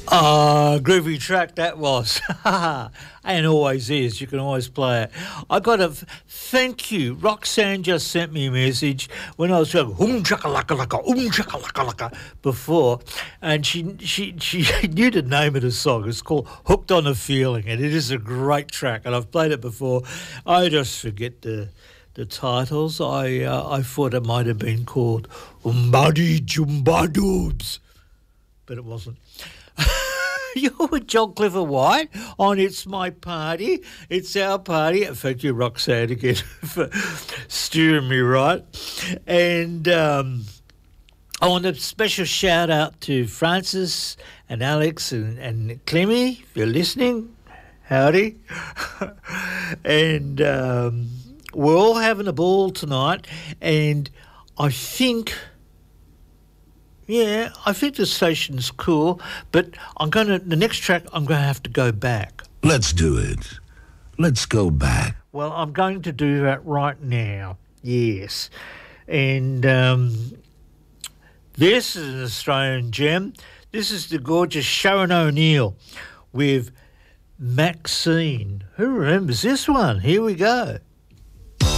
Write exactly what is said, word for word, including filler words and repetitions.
Ah, groovy track that was. And always is. You can always play it. I got a f- thank you. Roxanne just sent me a message when I was going um chaka laka laka um chaka laka laka before, and she she she knew the name of the song. It's called "Hooked on a Feeling," and it is a great track. And I've played it before. I just forget the the titles. I uh, I thought it might have been called "Umbadi Jumbadoobs," but it wasn't. You're with John Clifford White on It's My Party. It's our party. Thank you, Roxanne, again, for steering me right. And um, I want a special shout out to Francis and Alex and, and Clemmy, if you're listening. Howdy. And um, we're all having a ball tonight. And I think... Yeah, I think the station's cool, but I'm going to, the next track, I'm going to have to go back. Let's do it. Let's go back. Well, I'm going to do that right now, yes. And um, this is an Australian gem. This is the gorgeous Sharon O'Neill with Maxine. Who remembers this one? Here we go.